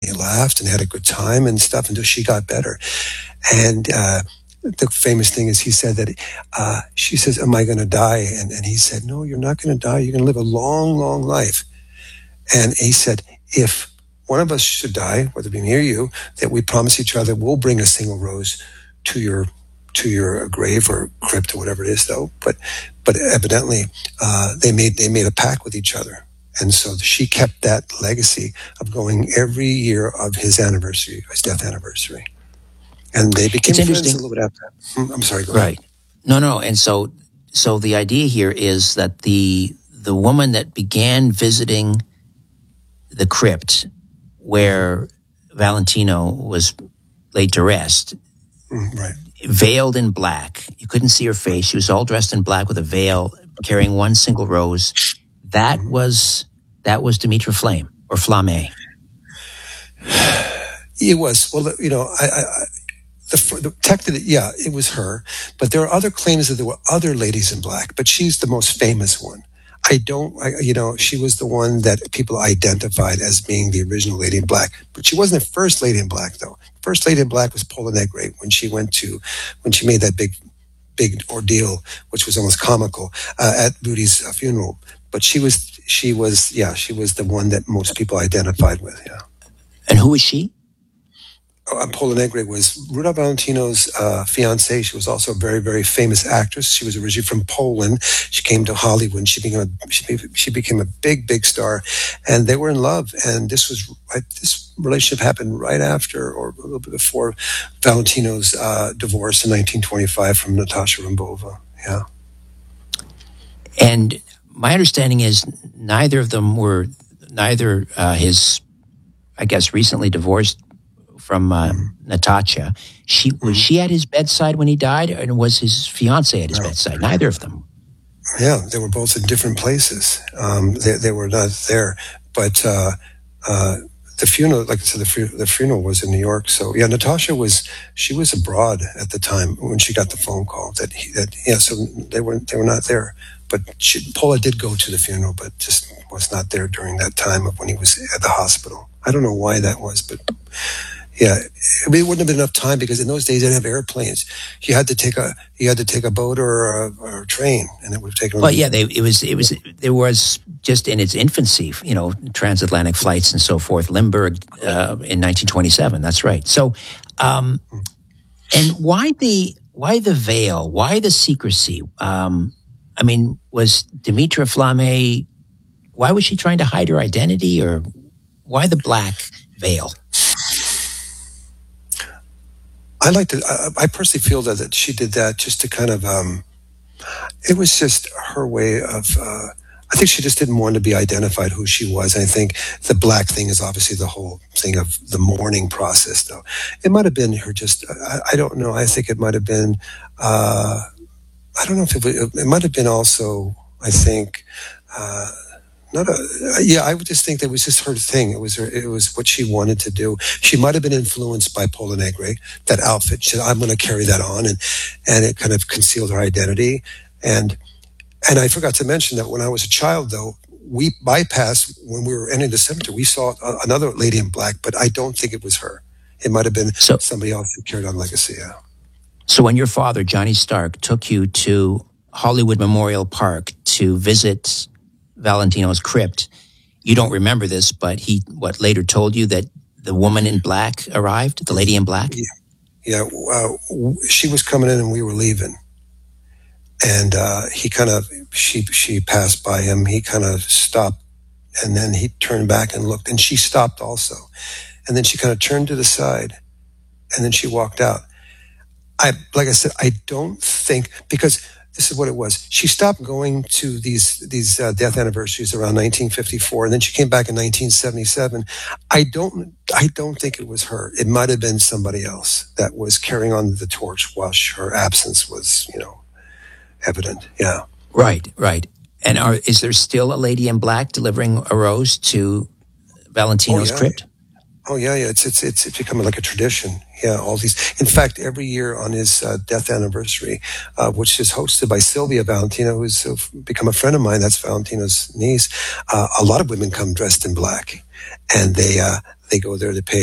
they laughed and had a good time and stuff until she got better. And the famous thing is he said that she says, "Am I going to die?" And he said, "No, you're not going to die. You're going to live a long, long life." And he said, "If one of us should die, whether it be me or you, that we promise each other we'll bring a single rose to your grave or crypt or whatever it is, though." But evidently they made a pact with each other. And so she kept that legacy of going every year of his anniversary, his death anniversary. And they became friends a little bit after that. I'm sorry, go ahead. Right. No. And so the idea here is that the woman that began visiting the crypt where Valentino was laid to rest, right, veiled in black. You couldn't see her face. She was all dressed in black with a veil, carrying one single rose. That was Demetra Flame or Flame. It was. Well, technically, yeah, it was her. But there are other claims that there were other ladies in black, but she's the most famous one. She was the one that people identified as being the original Lady in Black, but she wasn't the first Lady in Black, though. First Lady in Black was Pola Negri when she made that big ordeal, which was almost comical, at Rudy's funeral. But she was the one that most people identified with. Yeah. And who was she? Pola Negri was Rudolph Valentino's fiancée. She was also a very, very famous actress. She was originally from Poland. She came to Hollywood. She became a big, big star, and they were in love. And this relationship happened right after, or a little bit before, Valentino's divorce in 1925 from Natasha Rambova. Yeah. And my understanding is neither of them were his, I guess, recently divorced from Natasha. Was she at his bedside when he died, and was his fiancée at his bedside? Neither of them. Yeah, they were both in different places. They were not there, but the funeral, like I said, the funeral was in New York. So yeah, Natasha was abroad at the time when she got the phone call so they were not there. But Pola did go to the funeral, but just was not there during that time of when he was at the hospital. I don't know why that was, but yeah, it wouldn't have been enough time because in those days they didn't have airplanes. You had to take a boat or a train, and it would have taken. Well, yeah, there was just in its infancy, transatlantic flights and so forth. Limburg in 1927. That's right. So, and why the veil? Why the secrecy? Was Demetra Flame? Why was she trying to hide her identity, or why the black veil? I personally feel that she did that just to kind of, it was just her way of, I think she just didn't want to be identified who she was. I think the black thing is obviously the whole thing of the mourning process, though. It might have been her just, I don't know. I think it might have been, I don't know if it might have been also, I think, I would just think that it was just her thing. It was what she wanted to do. She might have been influenced by Pola Negri, that outfit. She said, "I'm going to carry that on," and it kind of concealed her identity. And I forgot to mention that when I was a child, though, we bypassed, when we were entering the cemetery, we saw another lady in black, but I don't think it was her. It might have been somebody else who carried on legacy. Yeah. So when your father, Johnny Stark, took you to Hollywood Memorial Park to visit Valentino's crypt, you don't remember this, but he later told you that the woman in black arrived, the lady in black? Yeah. She was coming in and we were leaving. And she passed by him. He kind of stopped, and then he turned back and looked, and she stopped also. And then she kind of turned to the side, and then she walked out. Like I said, I don't think, because this is what it was. She stopped going to these death anniversaries around 1954, and then she came back in 1977. I don't think it was her. It might have been somebody else that was carrying on the torch while her absence was, evident. Yeah. Right. And is there still a lady in black delivering a rose to Valentino's crypt? Oh yeah. It's becoming like a tradition. Yeah, all these. In fact, every year on his death anniversary, which is hosted by Sylvia Valentino, who's become a friend of mine. That's Valentino's niece. A lot of women come dressed in black, and they they go there to pay